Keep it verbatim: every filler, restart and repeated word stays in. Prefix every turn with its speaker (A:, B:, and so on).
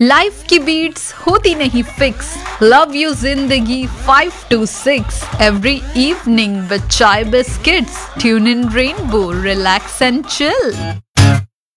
A: Life की beats होती नहीं फिक्स, लव यू जिंदगी five to six every evening with चाय biscuits, tune in rainbow, relax and chill.